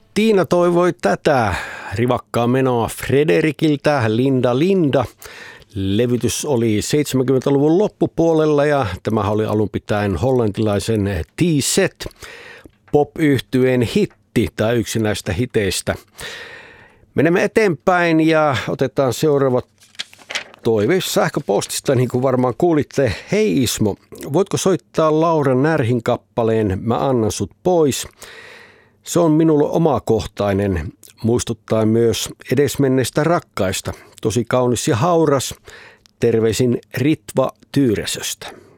Tiina toivoi tätä rivakkaa menoa Frederikiltä, Linda Linda. Levytys oli 70-luvun loppupuolella ja tämä oli alun pitäen hollantilaisen T-Set pop-yhtyeen hitti tai yksi näistä hiteistä. Menemme eteenpäin ja otetaan seuraava toive sähköpostista, niin kuin varmaan kuulitte. Hei Ismo, voitko soittaa Laura Närhin kappaleen Mä annan sut pois? Se on minulle omakohtainen, muistuttaa myös edesmenneistä rakkaista. Tosi kaunis ja hauras. Terveisin Ritva Tyyresöstä.